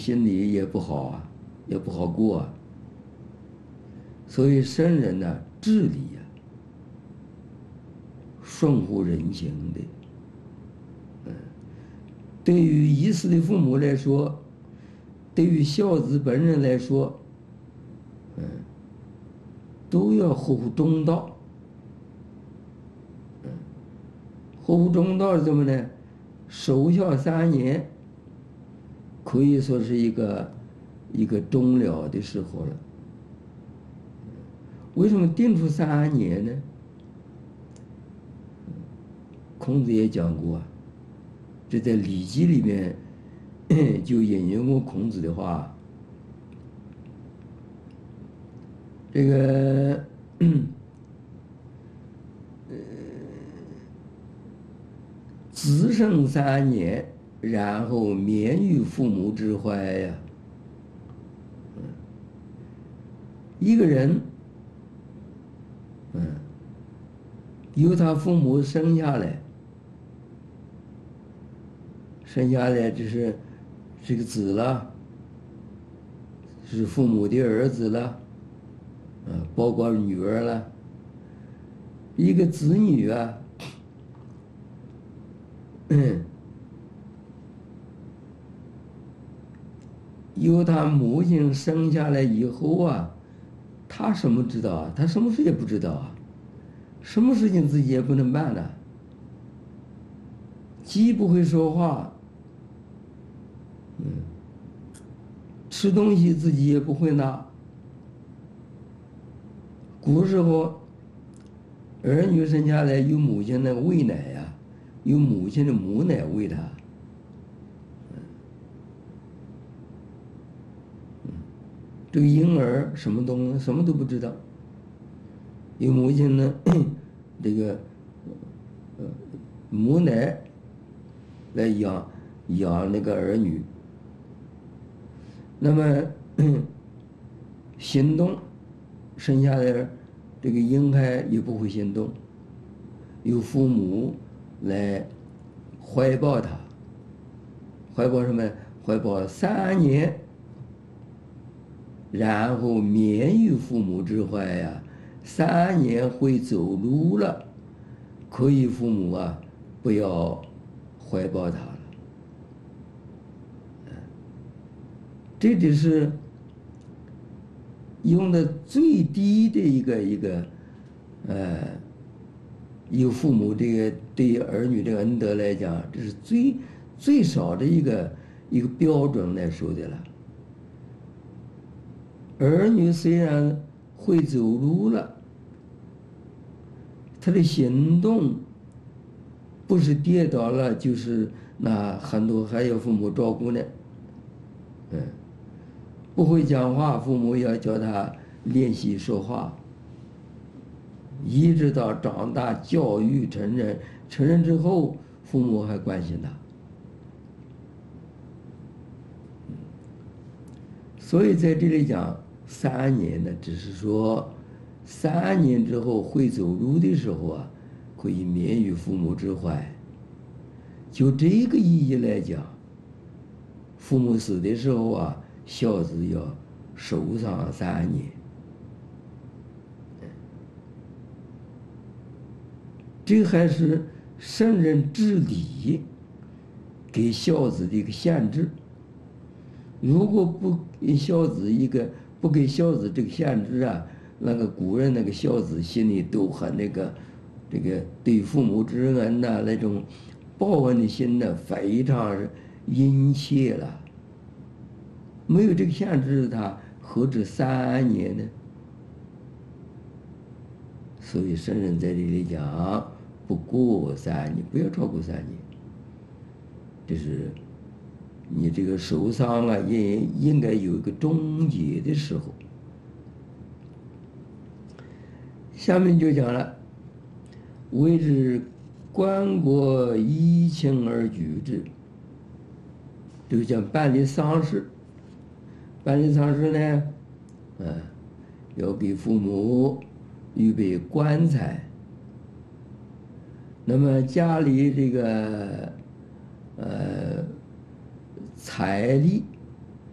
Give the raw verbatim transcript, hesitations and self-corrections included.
心里也不好啊，也不好过啊。所以圣人呢，治理呀、啊，顺乎人情的。嗯，对于已死的父母来说，对于孝子本人来说，嗯，都要合乎中道。嗯，合乎中道是什么呢？守孝三年，可以说是一个一个终了的时候了。为什么定出三年呢？孔子也讲过啊，这在《礼记》里面就引用过孔子的话。这个，呃，子生三年，然后免于父母之怀呀。一个人，嗯，由他父母生下来，生下来这是这个子了，是父母的儿子了，嗯，包括女儿了。一个子女啊，嗯，由他母亲生下来以后啊，他什么知道啊？他什么事也不知道啊，什么事情自己也不能办的，既不会说话，嗯，吃东西自己也不会拿。古时候，儿女生下来有母亲那个喂奶呀、啊，有母亲的母奶喂他。嗯，这个婴儿什么东什么都不知道，有母亲呢，这个呃母奶来养养那个儿女。那么行动，生下来这个婴孩也不会行动，由父母来怀抱他，怀抱什么？怀抱三年，然后免于父母之怀呀。三年会走路了，可以父母啊不要怀抱他了。这就是用的最低的一个一个，呃，有父母这个对于儿女这个恩德来讲，这是最最少的一个一个标准来说的了。儿女虽然会走路了，他的行动不是跌倒了，就是那很多还有父母照顾呢。嗯，不会讲话，父母要教他练习说话，一直到长大教育成人，成人之后，父母还关心他。所以在这里讲三年呢，只是说三年之后会走路的时候啊，可以免于父母之怀。就这个意义来讲，父母死的时候啊，孝子要守丧三年。这还是圣人治理给孝子的一个限制。如果不给孝子一个不给孝子这个限制啊，那个古人那个孝子心里都很那个，这个对父母之恩呐、啊、那种报恩的心呢、啊、非常殷切了。没有这个限制，他何止三年呢？所以圣人在这里讲，不过三年，不要超过三年。这是你这个守丧啊，也应该有一个终结的时候。下面就讲了，谓之棺椁依亲而举之，这个叫办理丧事。办理丧事呢，嗯，要给父母预备棺材。那么家里这个呃财力